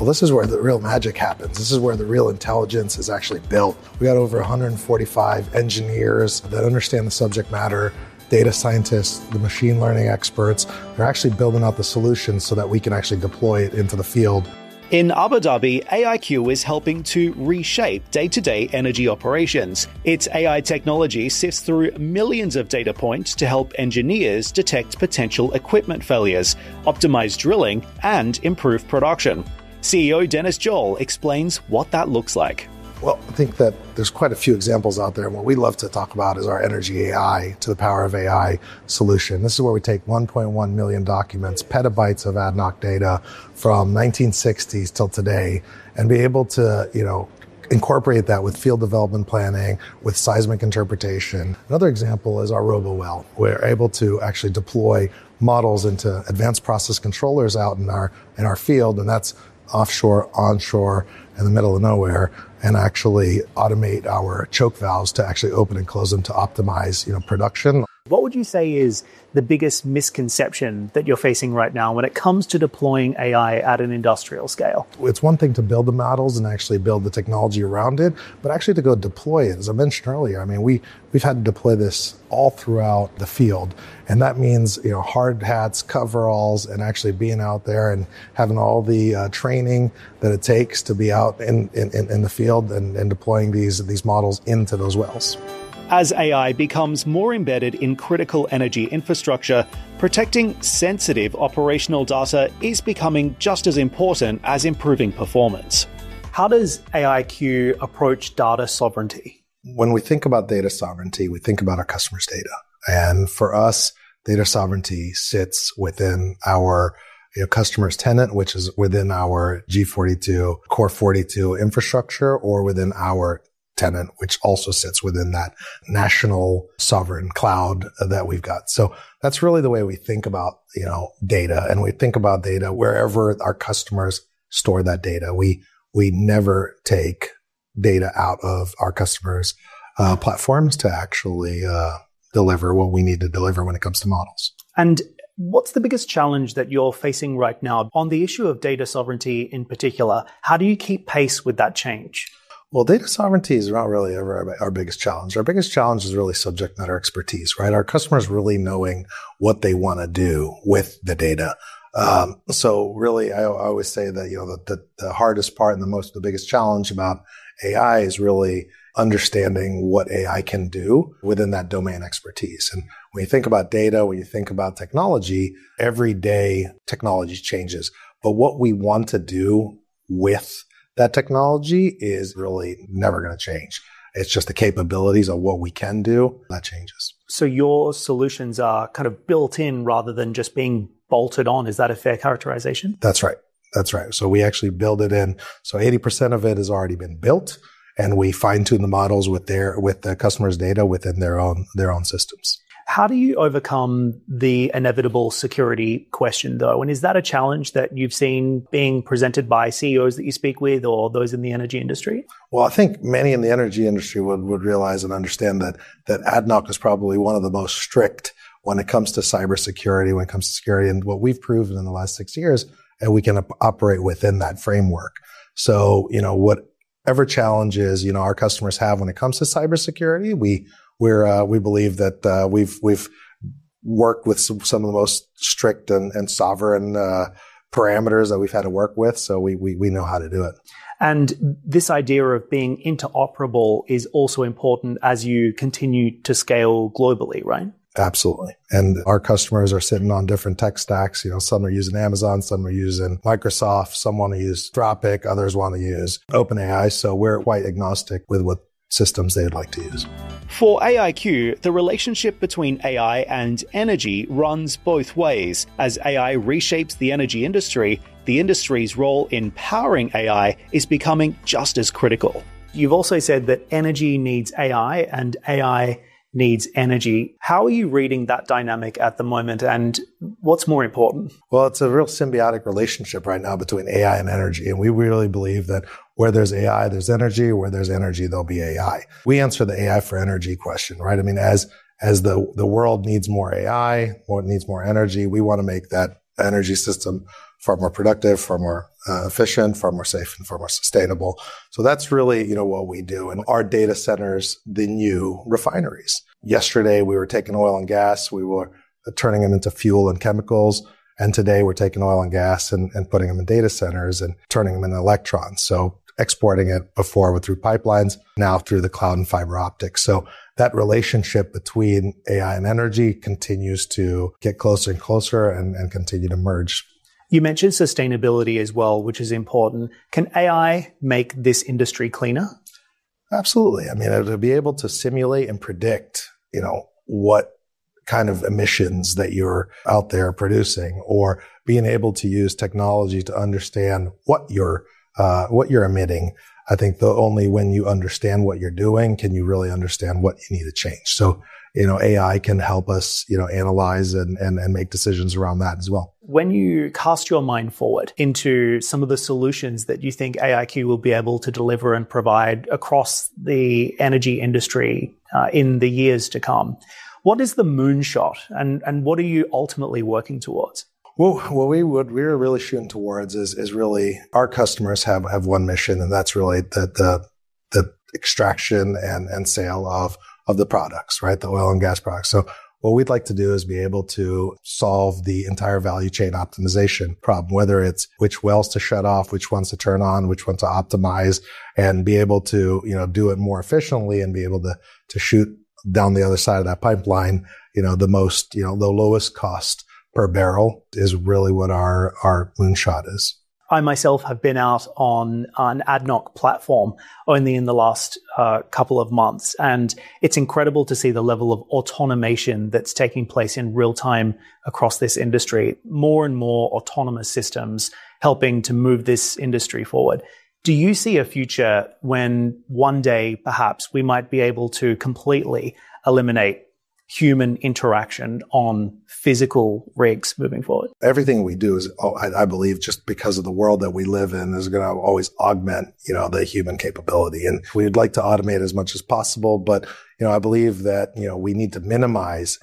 this is where the real magic happens. This is where the real intelligence is actually built. We got over 145 engineers that understand the subject matter, data scientists, the machine learning experts. They're actually building out the solutions so that we can actually deploy it into the field. In Abu Dhabi, AIQ is helping to reshape day-to-day energy operations. Its AI technology sifts through millions of data points to help engineers detect potential equipment failures, optimize drilling, and improve production. CEO Dennis Joel explains what that looks like. Well, I think that there's quite a few examples out there. And what we love to talk about is our Energy AI to the power of AI solution. This is where we take 1.1 million documents, petabytes of ADNOC data from 1960s till today, and be able to, incorporate that with field development planning, with seismic interpretation. Another example is our RoboWell. We're able to actually deploy models into advanced process controllers out in our field, and that's offshore, onshore, in the middle of nowhere, and actually automate our choke valves to actually open and close them to optimize, production. What would you say is the biggest misconception that you're facing right now when it comes to deploying AI at an industrial scale? It's one thing to build the models and actually build the technology around it, but actually to go deploy it. As I mentioned earlier, we've had to deploy this all throughout the field. And that means, hard hats, coveralls, and actually being out there and having all the training that it takes to be out in the field and deploying these models into those wells. As AI becomes more embedded in critical energy infrastructure, protecting sensitive operational data is becoming just as important as improving performance. How does AIQ approach data sovereignty? When we think about data sovereignty, we think about our customers' data. And for us, data sovereignty sits within our customer's tenant, which is within our G42, Core 42 infrastructure, or within our tenant, which also sits within that national sovereign cloud that we've got. So that's really the way we think about, data. And we think about data wherever our customers store that data. We never take data out of our customers' platforms to actually deliver what we need to deliver when it comes to models. And what's the biggest challenge that you're facing right now on the issue of data sovereignty in particular? How do you keep pace with that change? Well, data sovereignty is not really ever our biggest challenge. Our biggest challenge is really subject matter expertise, right? Our customers really knowing what they want to do with the data. So really, I always say that, the hardest part and the biggest challenge about AI is really understanding what AI can do within that domain expertise. And when you think about data, when you think about technology, every day technology changes. But what we want to do with that technology is really never going to change. It's just the capabilities of what we can do that changes. So your solutions are kind of built in rather than just being bolted on. Is that a fair characterization? That's right. So we actually build it in. So 80% of it has already been built, and we fine tune the models with the customer's data within their own systems. How do you overcome the inevitable security question, though? And is that a challenge that you've seen being presented by CEOs that you speak with or those in the energy industry? Well, I think many in the energy industry would realize and understand that ADNOC is probably one of the most strict when it comes to cybersecurity, when it comes to security. And what we've proven in the last 6 years, and we can operate within that framework. So, whatever challenges, our customers have when it comes to cybersecurity, we believe that we've worked with some of the most strict and sovereign parameters that we've had to work with, so we know how to do it. And this idea of being interoperable is also important as you continue to scale globally, right? Absolutely. And our customers are sitting on different tech stacks. Some are using Amazon, some are using Microsoft, some want to use Anthropic, others want to use OpenAI. So we're quite agnostic with what systems they'd like to use. For AIQ, the relationship between AI and energy runs both ways. As AI reshapes the energy industry, the industry's role in powering AI is becoming just as critical. You've also said that energy needs AI and AI needs energy. How are you reading that dynamic at the moment, and what's more important? Well, it's a real symbiotic relationship right now between AI and energy, and we really believe that where there's AI, there's energy. Where there's energy, there'll be AI. We answer the AI for energy question, right? As the world needs more AI, or it needs more energy, we want to make that energy system far more productive, far more efficient, far more safe, and far more sustainable. So that's really, what we do. And our data centers, the new refineries. Yesterday, we were taking oil and gas. We were turning them into fuel and chemicals. And today we're taking oil and gas and putting them in data centers and turning them into electrons. So exporting it before through pipelines, now through the cloud and fiber optics. So that relationship between AI and energy continues to get closer and closer and continue to merge. You mentioned sustainability as well, which is important. Can AI make this industry cleaner? Absolutely. I mean, to be able to simulate and predict, what kind of emissions that you're out there producing, or being able to use technology to understand what you're emitting. I think only when you understand what you're doing can you really understand what you need to change. So, AI can help us, analyze and make decisions around that as well. When you cast your mind forward into some of the solutions that you think AIQ will be able to deliver and provide across the energy industry in the years to come, what is the moonshot and what are you ultimately working towards? Well, what we're really shooting towards is really our customers have one mission, and that's really the extraction and sale of the products, right? The oil and gas products. So what we'd like to do is be able to solve the entire value chain optimization problem, whether it's which wells to shut off, which ones to turn on, which one to optimize, and be able to, do it more efficiently and be able to shoot down the other side of that pipeline, the most, the lowest cost per barrel is really what our moonshot is. I myself have been out on an ADNOC platform only in the last couple of months, and it's incredible to see the level of automation that's taking place in real time across this industry. More and more autonomous systems helping to move this industry forward. Do you see a future when one day perhaps we might be able to completely eliminate human interaction on physical rigs moving forward? Everything we do is, I believe, just because of the world that we live in, is going to always augment, the human capability. And we'd like to automate as much as possible, but, I believe that, we need to minimize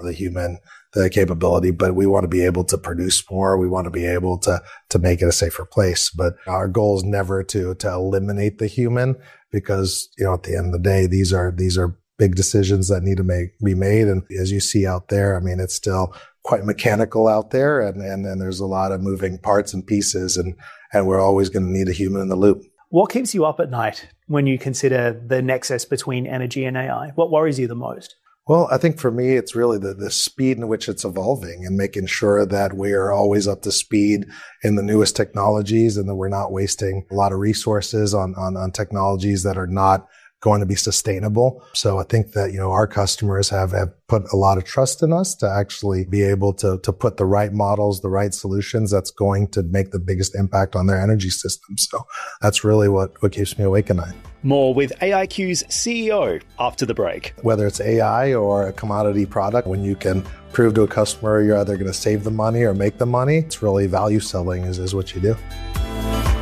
the capability, but we want to be able to produce more. We want to be able to make it a safer place. But our goal is never to eliminate the human, because, at the end of the day, these are big decisions that need to be made. And as you see out there, I mean, it's still quite mechanical out there, and there's a lot of moving parts and pieces, and we're always going to need a human in the loop. What keeps you up at night when you consider the nexus between energy and AI? What worries you the most? Well, I think for me, it's really the speed in which it's evolving, and making sure that we are always up to speed in the newest technologies, and that we're not wasting a lot of resources on technologies that are not going to be sustainable. So I think that, our customers have put a lot of trust in us to actually be able to put the right models, the right solutions that's going to make the biggest impact on their energy system. So that's really what keeps me awake at night. More with AIQ's CEO after the break. Whether it's AI or a commodity product, when you can prove to a customer you're either going to save the money or make the money, it's really value selling is what you do.